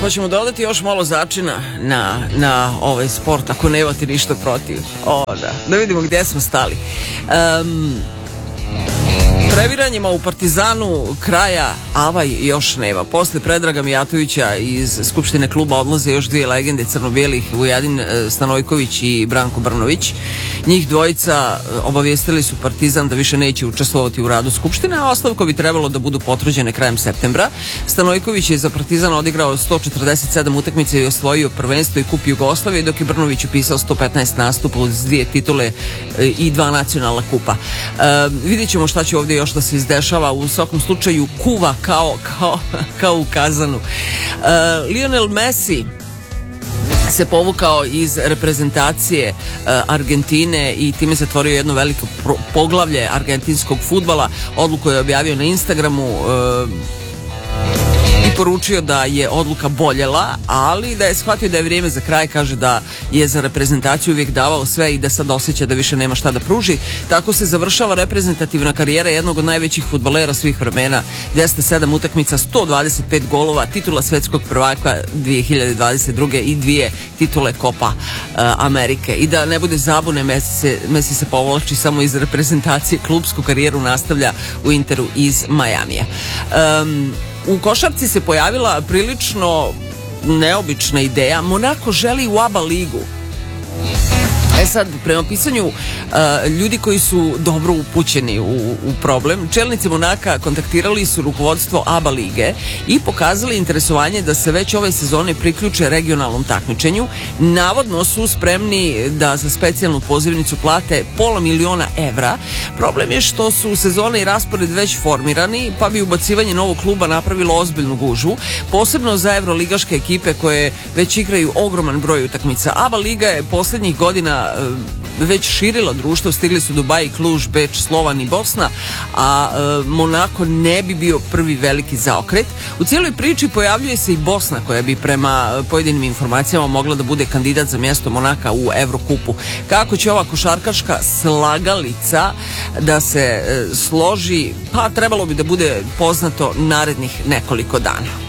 Pa ćemo dodati još malo začina na ovaj sport, ako nemate ništa protiv. Da vidimo gdje smo stali. Previranjima u Partizanu kraja Avaj još nema. Posle Predraga Mijatovića iz Skupštine kluba odlaze još dvije legende crno-bijelih, Vujadin Stanojković i Branko Brnović. Njih dvojica obavijestili su Partizan da više neće učestvovati u radu Skupštine, a ostavko bi trebalo da budu potvrđene krajem septembra. Stanojković je za Partizan odigrao 147 utakmica i osvojio prvenstvo i kup Jugoslavije, dok je Brnović upisao 115 nastupa uz 2 titule i 2 nacionalna kupa. Vidjet ćemo šta će ovdje još da se izdešava. U svakom slučaju kuva kao u kazanu. Lionel Messi se povukao iz reprezentacije Argentine i time se otvorio jedno veliko poglavlje argentinskog fudbala. Odluku je objavio na Instagramu i poručio da je odluka boljela, ali da je shvatio da je vrijeme za kraj. Kaže da je za reprezentaciju uvijek davao sve i da sad osjeća da više nema šta da pruži. Tako se završava reprezentativna karijera jednog od najvećih fudbalera svih vremena. 207 utakmica, 125 golova, titula svetskog prvaka 2022. i 2 titule Copa Amerike. I da ne bude zabune, Messi se povlači samo iz reprezentacije, klubsku karijeru nastavlja u Interu iz Majamija. U košarci se pojavila prilično neobična ideja. Monako želi u ABA ligu. Sad, prema pisanju ljudi koji su dobro upućeni u problem, čelnici Monaka kontaktirali su rukovodstvo ABA lige i pokazali interesovanje da se već ove sezone priključe regionalnom takmičenju. Navodno su spremni da za specijalnu pozivnicu plate $500.000. Problem je što su sezone i raspored već formirani, pa bi ubacivanje novog kluba napravilo ozbiljnu gužvu, posebno za evroligaške ekipe koje već igraju ogroman broj utakmica. ABA liga je posljednjih godina već širila društvo, stigli su Dubaj, Kluž, Beč, Slovan i Bosna, a Monako ne bi bio prvi veliki zaokret. U cijeloj priči pojavljuje se i Bosna, koja bi prema pojedinim informacijama mogla da bude kandidat za mjesto Monaka u Evrokupu. Kako će ova košarkaška slagalica da se složi, pa trebalo bi da bude poznato narednih nekoliko dana.